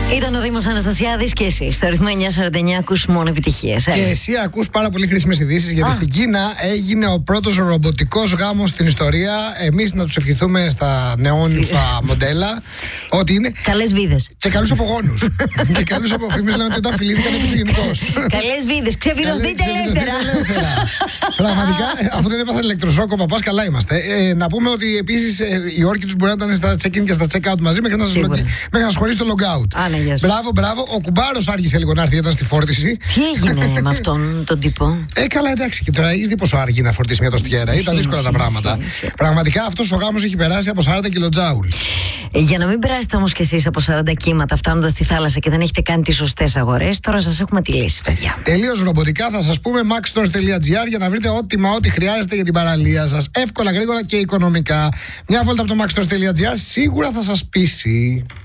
Ήταν ο Δήμος Αναστασιάδης και εσύ στο ρυθμό 949 ακούς μόνο επιτυχίες. Και εσύ ακούς πάρα πολύ χρήσιμες ειδήσεις, γιατί στην Κίνα έγινε ο πρώτος ρομποτικός γάμος στην ιστορία. Εμείς να τους ευχηθούμε στα νεόνυφα μοντέλα ότι είναι. Καλές βίδες. Και καλούς απογόνους. Και καλούς αποφήμες λένε ότι όταν φιλήθηκαν έπαιζε ο γενικός. Καλές βίδες. Ξεβιδωθείτε ελεύθερα. Πραγματικά, αφού δεν έπαθαν ηλεκτροσόκ ο παπάς, καλά είμαστε. Να πούμε ότι επίσης οι όρκοι τους μπορεί να ήταν στα check-in και στα check-out μαζί μέχρι να σας χωρίσει το log-out. Μπράβο. Ο κουμπάρος άργησε λίγο να έρθει, ήταν στη φόρτιση. Τι έγινε με αυτόν τον τύπο? Καλά, εντάξει. Και τώρα έχεις δει πόσο άργη να φορτίσει μια τοστιέρα. Ήταν δύσκολα τα πράγματα. Πραγματικά αυτός ο γάμος έχει περάσει από 40 κιλοτζάουλ. Για να μην περάσετε όμως κι εσείς από 40 κύματα φτάνοντας στη θάλασσα και δεν έχετε κάνει τις σωστές αγορές, τώρα σας έχουμε τη λύση, παιδιά. Τελείως ρομποτικά θα σας πούμε maxstores.gr για να βρείτε ό,τι χρειάζεται για την παραλία σας. Εύκολα, γρήγορα και οικονομικά. Μια βόλτα από το maxstores.gr σίγουρα θα σας πείσει.